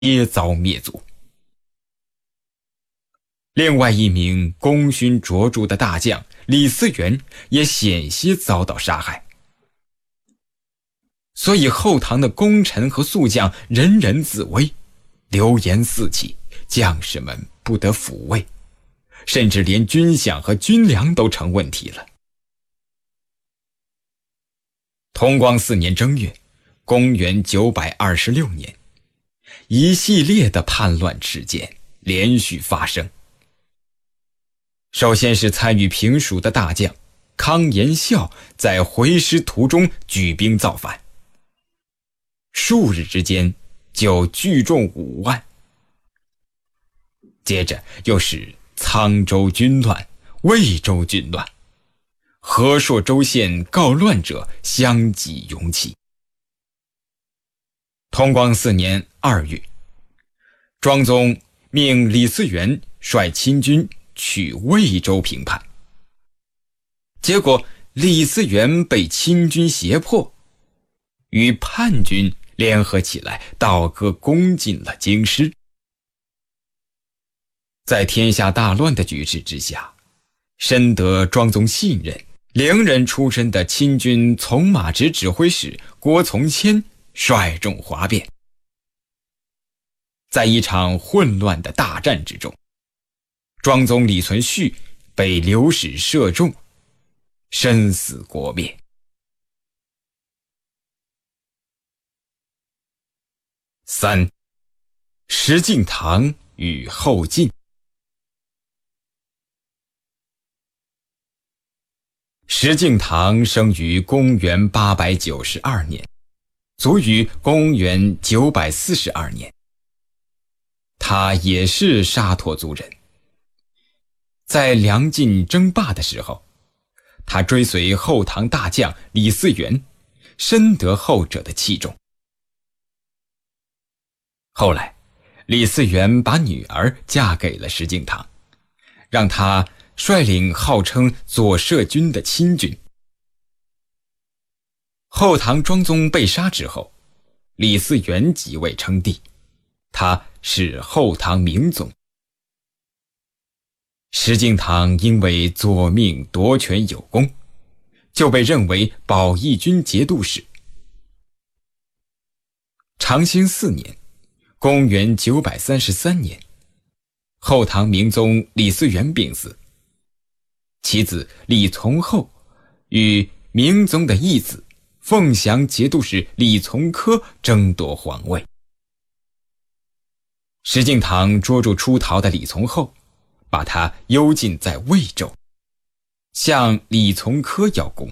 也遭灭族。另外一名功勋卓著的大将李嗣源也险些遭到杀害。所以后唐的功臣和宿将人人自危，流言四起，将士们不得抚慰，甚至连军饷和军粮都成问题了。同光4年正月，公元926年，一系列的叛乱事件连续发生。首先是参与平蜀的大将康延孝在回师途中举兵造反，数日之间就聚众5万。接着又是沧州军乱、魏州军乱，和硕州县告乱者相继涌起。同光4年2月，庄宗命李嗣源率亲军去魏州平叛，结果李嗣源被亲军胁迫，与叛军联合起来倒戈攻进了京师。在天下大乱的局势之下，深得庄宗信任，伶人出身的亲军从马直指挥使郭从谦率众哗变。在一场混乱的大战之中，庄宗李存勖被流矢射中，身死国灭。3. 石敬瑭与后晋。石敬瑭生于公元892年，卒于公元942年。他也是沙陀族人。在梁晋争霸的时候，他追随后唐大将李嗣源，深得后者的器重。后来李嗣源把女儿嫁给了石敬瑭，让他率领号称左摄军的亲军。后唐庄宗被杀之后，李嗣源即位称帝，他是后唐明宗。石敬瑭因为左命夺权有功，就被任为保义军节度使。长兴4年，公元933年，后唐明宗李嗣源病死，其子李从厚与明宗的义子凤翔节度使李从珂争夺皇位。石敬瑭捉住出逃的李从厚，把他幽禁在魏州，向李从珂邀功。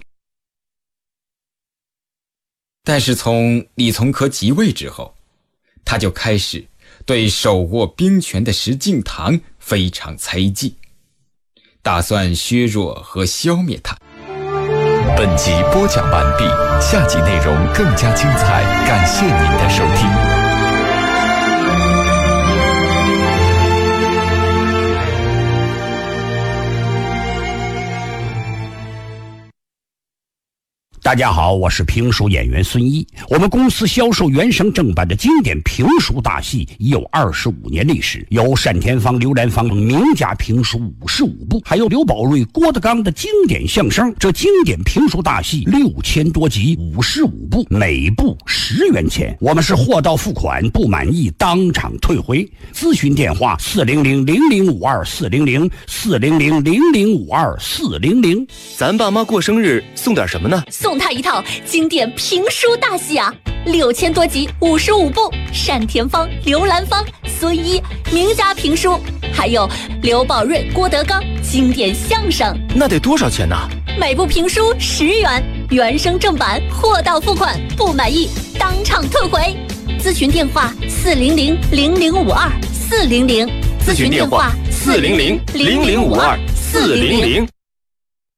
但是从李从珂即位之后，他就开始对手握兵权的石敬瑭非常猜忌，打算削弱和消灭他。 本集播讲完毕，下集内容更加精彩，感谢您的收听。 大家好，我是评书演员孙一。我们公司销售原声正版的经典评书大戏已有25年历史，有单田芳、刘兰芳名家评书55部，还有刘宝瑞、郭德纲的经典相声。这经典评书大戏6000多集，55部，每部10元钱。我们是货到付款，不满意当场退回。咨询电话400-0052-400-400-0052-400。 咱爸妈过生日送点什么呢？ 送他一套经典评书大戏啊，6000多集，55部，单田芳、刘兰芳、孙一名家评书，还有刘宝瑞、郭德纲经典相声。 那得多少钱呢？ 每部评书10元，原声正版，货到付款，不满意当场退回。咨询电话400-0052-400， 咨询电话400-0052-400。